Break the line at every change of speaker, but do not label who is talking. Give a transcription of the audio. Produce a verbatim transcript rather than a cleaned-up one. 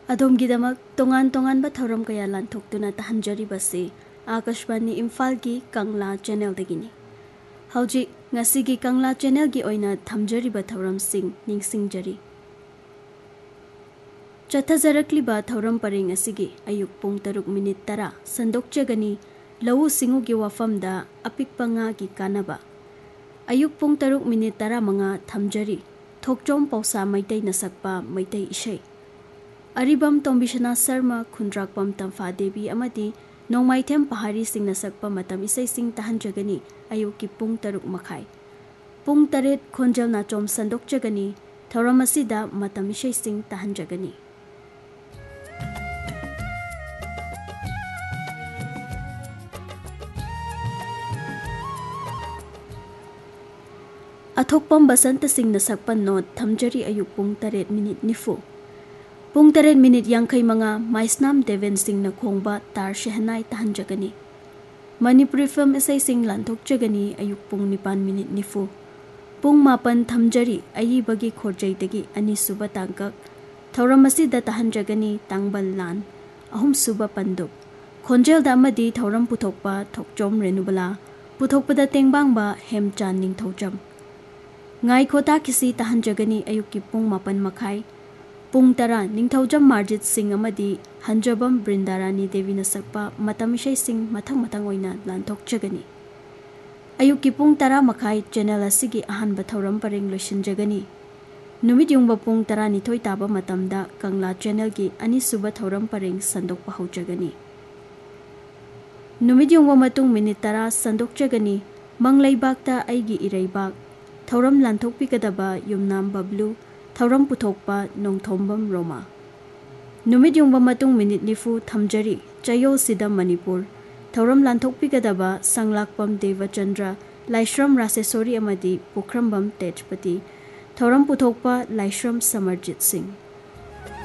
ꯑꯗꯣꯝꯒꯤꯗꯃꯛ ꯇꯣꯉꯥꯟ ꯇꯣꯉꯥꯟꯕ ꯊꯧꯔꯝ ꯀꯌꯥ ꯂꯥꯟꯊꯣꯛꯇꯨꯅ ꯇꯥꯍꯟꯖꯔꯤꯕꯁꯤ ꯑꯥꯀꯥꯁꯕꯥꯅꯤ ꯏꯝꯐꯥꯜꯒꯤ ꯀꯪꯂꯥ ꯆꯦꯅꯦꯜꯗꯒꯤꯅꯤ꯫ ꯍꯧꯖꯤꯛ ꯉꯁꯤꯒꯤ ꯀꯪꯂꯥ ꯆꯦꯅꯦꯜꯒꯤ ꯑꯣꯏꯅ ꯊꯝꯖꯔꯤꯕ ꯊꯧꯔꯝꯁꯤꯡ ꯅꯤꯡꯁꯤꯡꯖꯔꯤ꯫ ꯆꯠꯊꯖꯔꯛꯂꯤꯕ ꯊꯧꯔꯝ ꯄꯔꯦꯡ ꯑꯁꯤꯒꯤ ꯑꯌꯨꯛ ꯄꯨꯡ ꯇꯔꯨꯛ ꯃꯤꯅꯤꯠ ꯇꯔꯥ ꯁꯟꯗꯣꯛꯆꯒꯅꯤ ꯂꯧꯎ ꯁꯤꯡꯎꯒꯤ ꯋꯥꯐꯝꯗ ꯑꯄꯤꯛꯄ ꯉꯥꯒꯤ ꯀꯥꯟꯅꯕ꯫ ꯑꯌꯨꯛ ꯄꯨꯡ ꯇꯔꯨꯛ ꯃꯤꯅꯤꯠ ꯇꯔꯥ ꯃꯉꯥ ꯊꯝꯖꯔꯤ ꯊꯣꯛꯆꯣꯝ ꯄꯧꯁꯥ ꯃꯩꯇꯩꯅ ꯁꯛꯄ ꯃꯩꯇꯩ ꯏꯁꯩ꯫ ꯑꯔꯤꯕꯝ ꯇꯣꯝꯕꯤꯁꯅꯥ ꯁꯔꯃ, ꯈꯨꯟꯗ꯭ꯔꯥꯛꯄꯝ ꯇꯝꯐꯥꯗꯦꯕꯤ ꯑꯃꯗꯤ ꯅꯣꯡꯃꯥꯏꯊꯦꯝ ꯄꯍꯥꯔꯤꯁꯤꯡꯅ ꯁꯛꯄ ꯃꯇꯝ ꯏꯁꯩꯁꯤꯡ ꯇꯥꯍꯟꯖꯒꯅꯤ ꯑꯌꯨꯛꯀꯤ ꯄꯨꯡ ꯇꯔꯨꯛ ꯃꯈꯥꯏ꯫ ꯄꯨꯡ ꯇꯔꯦꯠ ꯈꯣꯟꯖꯦꯜ ꯅꯥꯆꯣꯝ ꯁꯟꯗꯣꯛꯆꯒꯅꯤ꯫ ꯊꯧꯔꯝ ꯑꯁꯤꯗ ꯃꯇꯝ ꯏꯁꯩꯁꯤꯡ ꯇꯥꯍꯟꯖꯒꯅꯤ꯫ ꯑꯊꯣꯛꯄꯝ ꯕꯁꯟꯇꯁꯤꯡꯅ ꯁꯛꯄ ꯅꯣꯠ ꯊꯝꯖꯔꯤ ꯑꯌꯨꯛ ꯄꯨꯡ ꯇꯔꯦꯠ ꯃꯤꯅꯤꯠ ꯅꯤꯐꯨ꯫ ꯄꯨꯡ ꯇꯔꯦꯠ ꯃꯤꯅꯤꯠ ꯌꯥꯡꯈꯩ ꯃꯉꯥ ꯃꯥꯏꯁꯅꯥꯝ ꯗꯦꯕꯦꯟꯁꯤꯡꯅ ꯈꯣꯡꯕ ꯇꯥꯔ ꯁꯦꯍꯅꯥꯏ ꯇꯥꯍꯟꯖꯒꯅꯤ꯫ ꯃꯅꯤꯄꯨꯔꯤ ꯐꯤꯜꯝ ꯏꯁꯩꯁꯤꯡ ꯂꯥꯟꯊꯣꯛꯆꯒꯅꯤ ꯑꯌꯨꯛ ꯄꯨꯡ ꯅꯤꯄꯥꯟ ꯃꯤꯅꯤꯠ ꯅꯤꯐꯨ꯫ ꯄꯨꯡ ꯃꯥꯄꯟ ꯊꯝꯖꯔꯤ ꯑꯏꯕꯒꯤ ꯈꯣꯔꯖꯩꯗꯒꯤ ꯑꯅꯤꯁꯨꯕ ꯇꯥꯡꯀꯛ꯫ ꯊꯧꯔꯝ ꯑꯁꯤꯗ ꯇꯥꯍꯟꯖꯒꯅꯤ ꯇꯥꯡꯕꯜ ꯂꯥꯟ ꯑꯍꯨꯝꯁꯨꯕ ꯄꯟꯗꯨꯞ꯫ ꯈꯣꯟꯖꯦꯜꯗ ꯑꯃꯗꯤ ꯊꯧꯔꯝ ꯄꯨꯊꯣꯛꯄ ꯊꯣꯛꯆꯣꯝ ꯔꯦꯅꯨꯕꯂꯥ, ꯄꯨꯊꯣꯛꯄꯗ ꯇꯦꯡꯕꯥꯡꯕ ꯍꯦꯝꯆꯥꯟ ꯅꯤꯡꯊꯧꯖꯝ꯫ ꯉꯥꯏꯈꯣ ꯇꯥꯈꯤꯁꯤ ꯇꯥꯍꯟꯖꯒꯅꯤ ꯑꯌꯨꯛꯀꯤ ꯄꯨꯡ ꯃꯥꯄꯟ ꯃꯈꯥꯏ꯫ ꯄꯨꯡ ꯇꯔꯥ ꯅꯤꯡꯊꯧꯖꯝ ꯃꯥꯔꯖꯤꯠ ꯁꯤꯡ ꯑꯃꯗꯤ ꯍꯟꯖꯕꯝ ꯕ꯭ꯔꯤꯟꯗꯥꯔꯥꯅꯤ ꯗꯦꯕꯤꯅ ꯁꯛꯄ ꯃꯇꯝ ꯏꯁꯩꯁꯤꯡ ꯃꯊꯪ ꯃꯊꯪ ꯑꯣꯏꯅ ꯂꯥꯟꯊꯣꯛꯆꯒꯅꯤ꯫ ꯑꯌꯨꯛꯀꯤ ꯄꯨꯡ ꯇꯔꯥ ꯃꯈꯥꯏ ꯆꯦꯅꯦꯜ ꯑꯁꯤꯒꯤ ꯑꯍꯥꯟꯕ ꯊꯧꯔꯝ ꯄꯔꯦꯡ ꯂꯣꯏꯁꯤꯟꯖꯒꯅꯤ꯫ ꯅꯨꯃꯤꯠ ꯌꯨꯡꯕ ꯄꯨꯡ ꯇꯔꯥꯅꯤꯊꯣꯏ ꯇꯥꯕ ꯃꯇꯝꯗ ꯀꯪꯂꯥ ꯆꯦꯅꯦꯜꯒꯤ ꯑꯅꯤꯁꯨꯕ ꯊꯧꯔꯝ ꯄꯔꯦꯡ ꯁꯟꯗꯣꯛꯄ ꯍꯧꯖꯒꯅꯤ꯫ ꯅꯨꯃꯤꯠ ꯌꯨꯡꯕ ꯃꯇꯨꯡ ꯃꯤꯅꯤꯠ ꯇꯔꯥ ꯁꯟꯗꯣꯛꯆꯒꯅꯤ ꯃꯪꯂꯩꯕꯥꯛꯇ ꯑꯩꯒꯤ ꯏꯔꯩꯕꯥꯛ꯫ ꯊꯧꯔꯝ ꯂꯥꯟꯊꯣꯛꯄꯤꯒꯗꯕ ꯌꯨꯝꯅꯥꯝ ꯕꯕ꯭ꯂꯨ, ꯊꯧꯔꯝ ꯄꯨꯊꯣꯛꯄ ꯅꯣꯡꯊꯣꯝꯕꯝ ꯔꯣꯃꯥ꯫ ꯅꯨꯃꯤꯠ ꯌꯨꯡꯕ ꯃꯇꯨꯡ ꯃꯤꯅꯤꯠ ꯅꯤꯐꯨ ꯊꯝꯖꯔꯤ ꯆꯌꯣꯜꯁꯤꯗ ꯃꯅꯤꯄꯨꯔ꯫ ꯊꯧꯔꯝ ꯂꯥꯟꯊꯣꯛꯄꯤꯒꯗꯕ ꯁꯪꯂꯥꯛꯄꯝ ꯗꯦꯕꯆꯟꯗ꯭ꯔ, ꯂꯥꯏꯁ꯭ꯔꯝ ꯔꯥꯁꯦꯁꯣꯔꯤ ꯑꯃꯗꯤ ꯄꯨꯈ꯭ꯔꯝꯕꯝ ꯇꯦꯖꯄꯇꯤ꯫ ꯊꯧꯔꯝ ꯄꯨꯊꯣꯛꯄ ꯂꯥꯏꯁ꯭ꯔꯝ ꯁꯃꯔꯖꯤꯠ ꯁꯤꯡ꯫